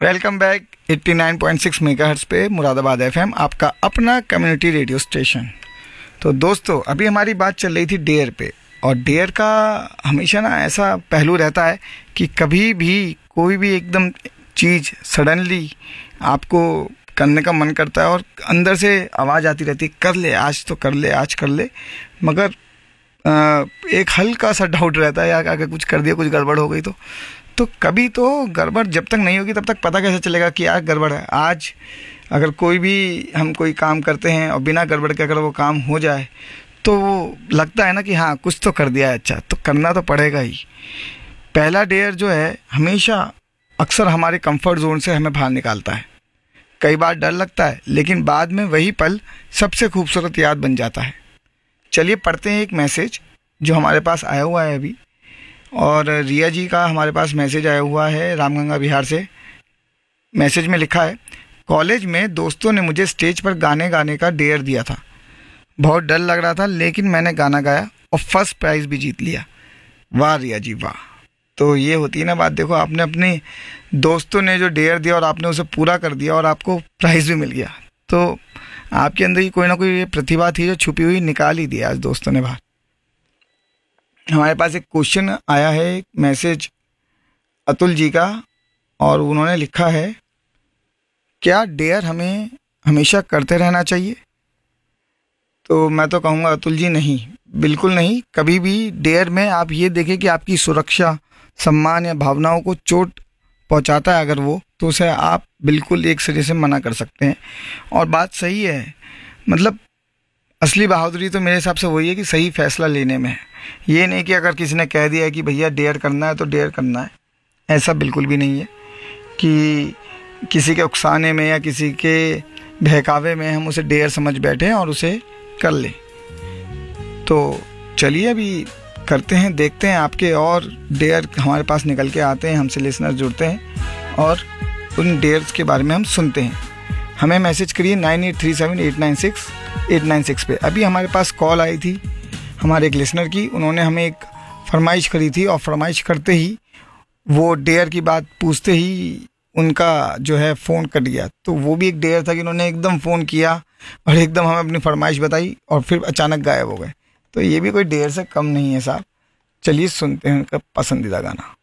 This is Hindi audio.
वेलकम बैक 89.6 मेगाहर्ट्ज़ पे मुरादाबाद एफएम, आपका अपना कम्युनिटी रेडियो स्टेशन। तो दोस्तों, अभी हमारी बात चल रही थी डेयर पे, और डेयर का हमेशा ना ऐसा पहलू रहता है कि कभी भी कोई भी एकदम चीज़ सडनली आपको करने का मन करता है और अंदर से आवाज़ आती रहती है, कर ले आज, तो कर ले आज, कर ले। मगर एक हल्का सा डाउट रहता है यार, अगर कुछ कर दिया, कुछ गड़बड़ हो गई तो कभी तो गड़बड़ जब तक नहीं होगी तब तक पता कैसे चलेगा कि यार गड़बड़ है। आज अगर कोई भी हम कोई काम करते हैं और बिना गड़बड़ के अगर वो काम हो जाए तो लगता है ना कि हाँ कुछ तो कर दिया है, अच्छा तो करना तो पड़ेगा ही। पहला डेयर जो है हमेशा अक्सर हमारे कंफर्ट जोन से हमें बाहर निकालता है। कई बार डर लगता है, लेकिन बाद में वही पल सबसे खूबसूरत याद बन जाता है। चलिए पढ़ते हैं एक मैसेज जो हमारे पास आया हुआ है अभी। और रिया जी का हमारे पास मैसेज आया हुआ है रामगंगा बिहार से। मैसेज में लिखा है, कॉलेज में दोस्तों ने मुझे स्टेज पर गाने गाने का डेयर दिया था। बहुत डर लग रहा था, लेकिन मैंने गाना गाया और फर्स्ट प्राइज़ भी जीत लिया। वाह रिया जी वाह। तो ये होती है ना बात, देखो आपने अपने दोस्तों ने जो डेयर दिया और आपने उसे पूरा कर दिया और आपको प्राइज़ भी मिल गया। तो आपके अंदर ही कोई ना कोई प्रतिभा थी जो छुपी हुई, निकाल ही दिया आज दोस्तों ने बाहर। हमारे पास एक क्वेश्चन आया है, एक मैसेज अतुल जी का, और उन्होंने लिखा है, क्या डेयर हमें हमेशा करते रहना चाहिए? तो मैं तो कहूँगा अतुल जी नहीं, बिल्कुल नहीं। कभी भी डेयर में आप ये देखें कि आपकी सुरक्षा, सम्मान या भावनाओं को चोट पहुँचाता है अगर वो, तो उसे आप बिल्कुल एक सिरे से मना कर सकते हैं। और बात सही है, मतलब असली बहादुरी तो मेरे हिसाब से वही है कि सही फैसला लेने में है। ये नहीं कि अगर किसी ने कह दिया है कि भैया डेयर करना है तो डेयर करना है, ऐसा बिल्कुल भी नहीं है कि किसी के उकसाने में या किसी के बहकावे में हम उसे डेयर समझ बैठे और उसे कर लें। तो चलिए अभी करते हैं, देखते हैं आपके और डेयर हमारे पास निकल के आते हैं, हमसे लिसनर जुड़ते हैं और उन डेयर्स के बारे में हम सुनते हैं। हमें मैसेज करिए 9837896896 पे। अभी हमारे पास कॉल आई थी हमारे एक लिसनर की, उन्होंने हमें एक फरमाइश करी थी और फरमाइश करते ही वो डेयर की बात पूछते ही उनका जो है फ़ोन कट गया। तो वो भी एक डेयर था कि उन्होंने एकदम फ़ोन किया और एकदम हमें अपनी फरमाइश बताई और फिर अचानक गायब हो गए। तो ये भी कोई डेयर से कम नहीं है साहब। चलिए सुनते हैं उनका पसंदीदा गाना।